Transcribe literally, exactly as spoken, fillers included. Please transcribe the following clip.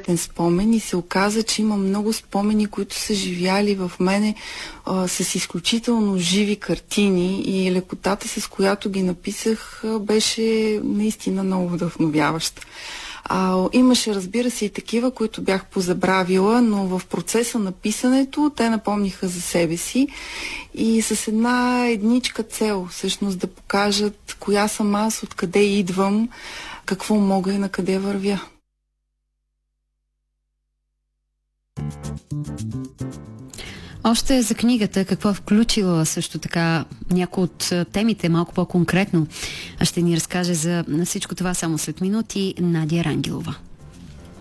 конкретен спомен и се оказа, че има много спомени, които са живяли в мене а, с изключително живи картини и лекотата, с която ги написах, а, беше наистина много вдъхновяваща. А, имаше, разбира се, и такива, които бях позабравила, но в процеса на писането те напомниха за себе си и с една едничка цел, всъщност да покажат коя съм аз, откъде идвам, какво мога и на къде вървя. Още за книгата, какво е включила също така някои от темите, малко по-конкретно, ще ни разкаже за всичко това само след минути Надя Рангелова.